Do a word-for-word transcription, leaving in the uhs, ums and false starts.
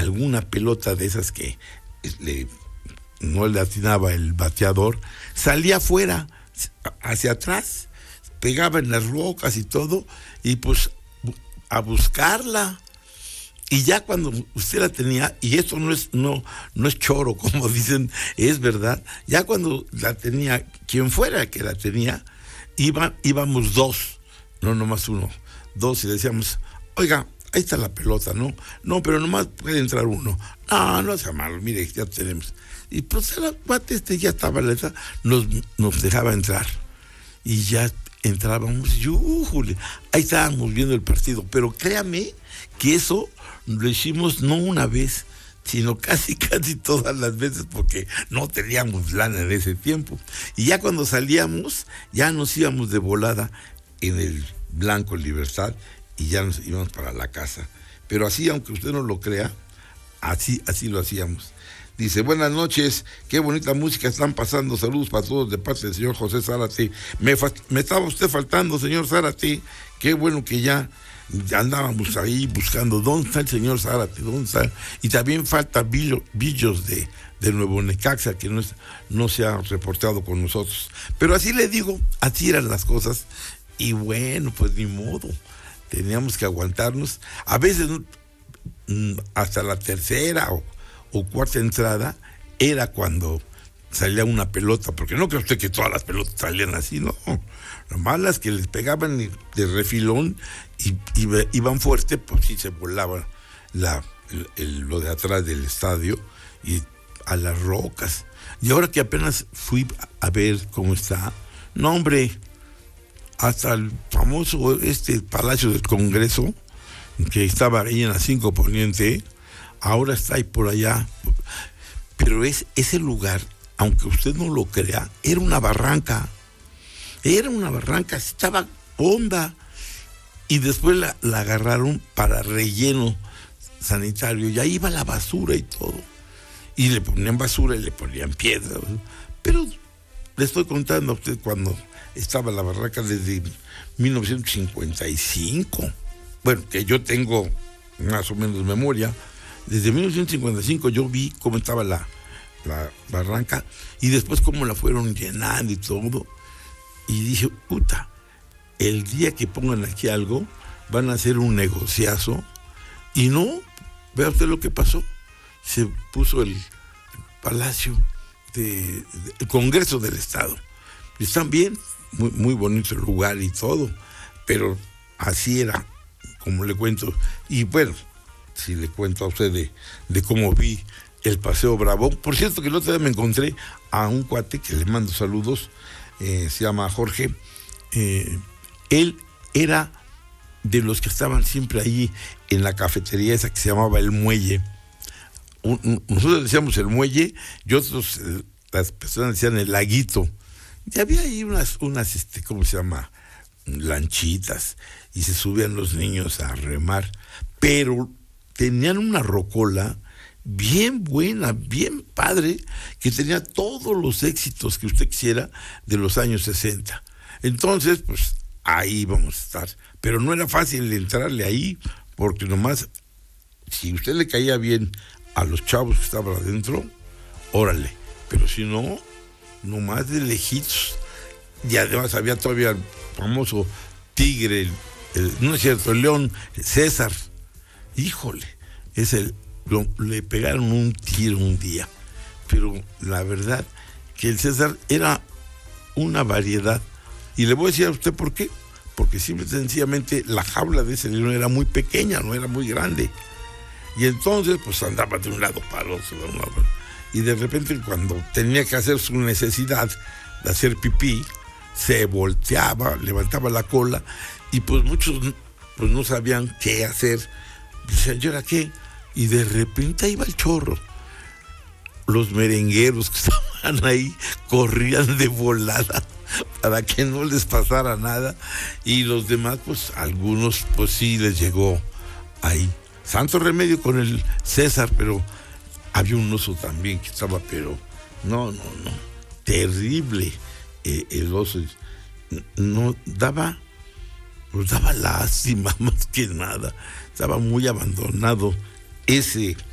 alguna pelota de esas que le, no le atinaba el bateador, salía afuera, hacia atrás, pegaba en las rocas y todo, y pues a buscarla. Y ya cuando usted la tenía, y esto no es no no es choro, como dicen, es verdad, ya cuando la tenía, quien fuera que la tenía, iba, íbamos dos, no nomás uno, dos, y decíamos, oiga, ahí está la pelota, ¿no? No, pero nomás puede entrar uno. No, no sea malo, mire, ya tenemos. Y pues el cuate este ya estaba, nos, nos dejaba entrar. Y ya entrábamos, y ¡újule! Ahí estábamos viendo el partido. Pero créame que eso lo hicimos no una vez, sino casi, casi todas las veces, porque no teníamos lana en ese tiempo. Y ya cuando salíamos, ya nos íbamos de volada en el Blanco Libertad y ya nos íbamos para la casa. Pero así, aunque usted no lo crea, así, así lo hacíamos. Dice, buenas noches, qué bonita música están pasando, saludos para todos de parte del señor José Zárate. Me, fa- me estaba usted faltando, señor Zárate, qué bueno que ya andábamos ahí buscando dónde está el señor Zárate, dónde está. Y también falta Billo, Billos de, de Nuevo Necaxa, que no, es, no se ha reportado con nosotros. Pero así le digo, así eran las cosas. Y bueno, pues ni modo, teníamos que aguantarnos. A veces hasta la tercera o, o cuarta entrada era cuando salía una pelota, porque no cree usted que todas las pelotas salían así, no. Nomás las que les pegaban de refilón y, y iban fuerte, pues sí se volaba la, el, el, lo de atrás del estadio y a las rocas. Y ahora que apenas fui a ver cómo está, no hombre, hasta el famoso este Palacio del Congreso, que estaba ahí en la cinco Poniente, ahora está ahí por allá. Pero es ese lugar, aunque usted no lo crea, era una barranca. Era una barranca, estaba honda. Y después la, la agarraron para relleno sanitario. Y ahí iba la basura y todo. Y le ponían basura y le ponían piedras. Pero le estoy contando a usted cuando estaba la barranca desde mil novecientos cincuenta y cinco. Bueno, que yo tengo más o menos memoria. Desde mil novecientos cincuenta y cinco yo vi cómo estaba la, la barranca y después cómo la fueron llenando y todo. Y dije, puta, el día que pongan aquí algo, van a hacer un negociazo. Y no, vea usted lo que pasó. Se puso el Palacio, de, de, el Congreso del Estado. Están bien, muy, muy bonito el lugar y todo, pero así era, como le cuento. Y bueno, si le cuento a usted de, de cómo vi el Paseo Bravo. Por cierto, que el otro día me encontré a un cuate que le mando saludos, eh, se llama Jorge. Eh, él era de los que estaban siempre ahí en la cafetería esa que se llamaba El Muelle. Un, un, nosotros decíamos El Muelle y otros, eh, las personas decían El Laguito. Y había ahí unas, unas este, ¿cómo se llama? Lanchitas, y se subían los niños a remar, pero tenían una rocola bien buena, bien padre, que tenía todos los éxitos que usted quisiera de los años sesenta. Entonces, pues, ahí vamos a estar. Pero no era fácil entrarle ahí, porque nomás, si usted le caía bien a los chavos que estaban adentro, órale. Pero si no, nomás de lejitos. Y además había todavía el famoso tigre, el, el, no es cierto, el león, César. Híjole, ese lo, le pegaron un tiro un día. Pero la verdad que el César era una variedad. Y le voy a decir a usted por qué. Porque simple y sencillamente la jaula de ese león era muy pequeña, no era muy grande. Y entonces pues andaba de un lado para otro. Y de repente cuando tenía que hacer su necesidad de hacer pipí, se volteaba, levantaba la cola y pues muchos pues no sabían qué hacer. Decían, ¿yo era qué? Y de repente ahí va el chorro. Los merengueros que estaban ahí corrían de volada para que no les pasara nada. Y los demás, pues algunos, pues sí les llegó ahí. Santo remedio con el César, pero había un oso también que estaba, pero no, no, no, terrible. Eh, el oso no daba, pues daba lástima más que nada. Estaba muy abandonado ese